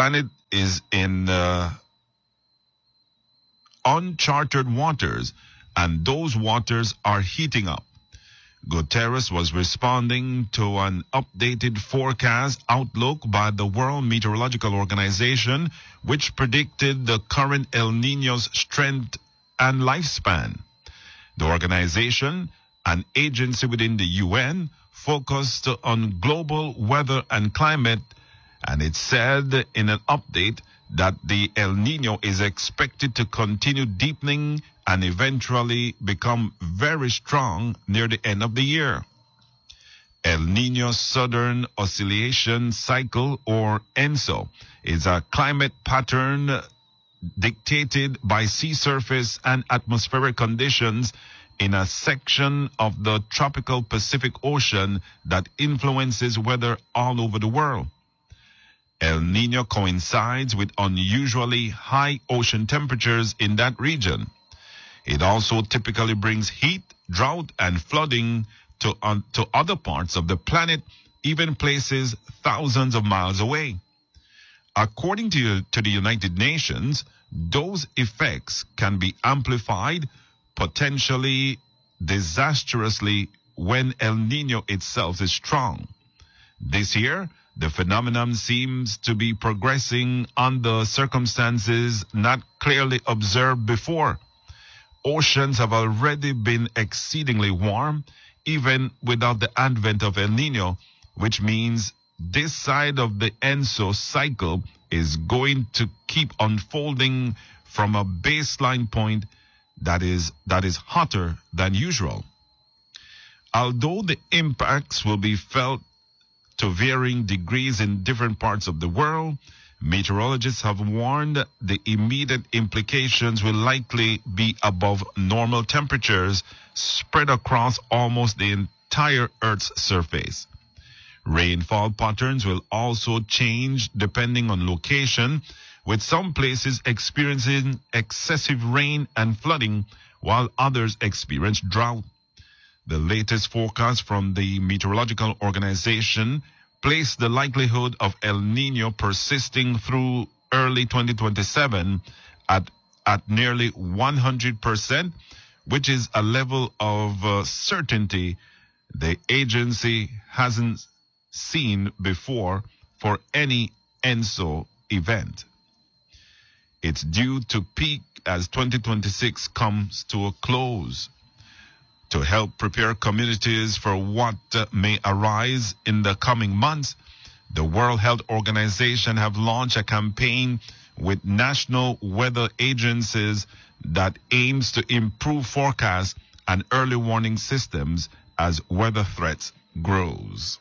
planet is in uncharted waters, and those waters are heating up. Guterres was responding to an updated forecast outlook by the World Meteorological Organization, which predicted the current El Niño's strength and lifespan. The organization, an agency within the UN, focused on global weather and climate, and it said in an update that the El Niño is expected to continue deepening and eventually become very strong near the end of the year. El Niño Southern Oscillation Cycle, or ENSO, is a climate pattern dictated by sea surface and atmospheric conditions in a section of the tropical Pacific Ocean that influences weather all over the world. El Niño coincides with unusually high ocean temperatures in that region. It also typically brings heat, drought, and flooding to other parts of the planet, even places thousands of miles away. According to the United Nations, those effects can be amplified, potentially disastrously, when El Niño itself is strong. This year, the phenomenon seems to be progressing under circumstances not clearly observed before. Oceans have already been exceedingly warm, even without the advent of El Niño, which means this side of the ENSO cycle is going to keep unfolding from a baseline point that is hotter than usual. Although the impacts will be felt to varying degrees in different parts of the world, meteorologists have warned the immediate implications will likely be above normal temperatures spread across almost the entire Earth's surface. Rainfall patterns will also change depending on location, with some places experiencing excessive rain and flooding, while others experience drought. The latest forecast from the Meteorological Organization placed the likelihood of El Niño persisting through early 2027 at nearly 100%, which is a level of certainty the agency hasn't seen before for any ENSO event. It's due to peak as 2026 comes to a close. To help prepare communities for what may arise in the coming months, the World Health Organization have launched a campaign with national weather agencies that aims to improve forecasts and early warning systems as weather threats grows.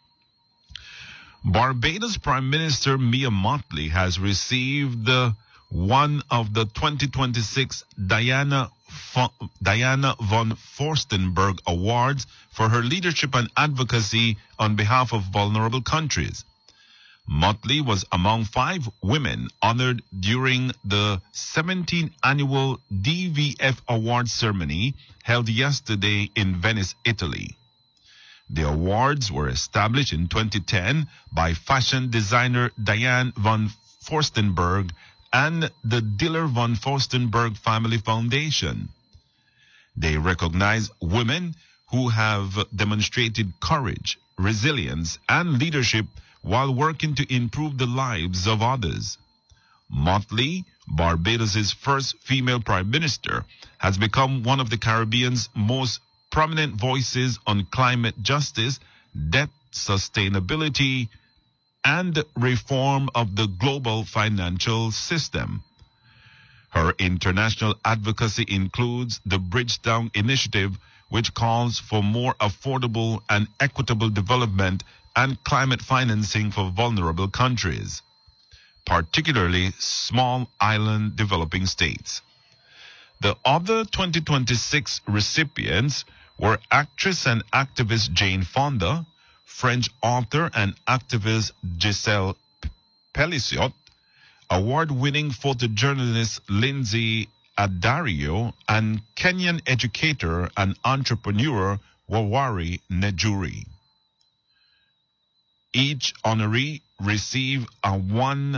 Barbados Prime Minister Mia Mottley has received one of the 2026 Diana von Furstenberg Awards for her leadership and advocacy on behalf of vulnerable countries. Mottley was among 5 women honored during the 17th annual DVF Awards ceremony held yesterday in Venice, Italy. The awards were established in 2010 by fashion designer Diane von Furstenberg and the Diller von Furstenberg Family Foundation. They recognize women who have demonstrated courage, resilience, and leadership while working to improve the lives of others. Mottley, Barbados' first female prime minister, has become one of the Caribbean's most prominent voices on climate justice, debt sustainability, and reform of the global financial system. Her international advocacy includes the Bridgetown Initiative, which calls for more affordable and equitable development and climate financing for vulnerable countries, particularly small island developing states. The other 2026 recipients were actress and activist Jane Fonda, French author and activist Giselle Pelliciot, award-winning photojournalist Lindsay Addario, and Kenyan educator and entrepreneur Wawari Nejuri. Each honoree received a